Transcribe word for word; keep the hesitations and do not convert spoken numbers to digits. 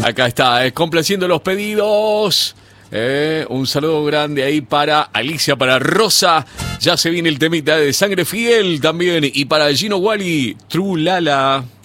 Acá está, eh, complaciendo los pedidos. Eh, un saludo grande ahí para Alicia, para Rosa. Ya se viene el temita de Sangre Fiel también. Y para Gino Wally, True Lala.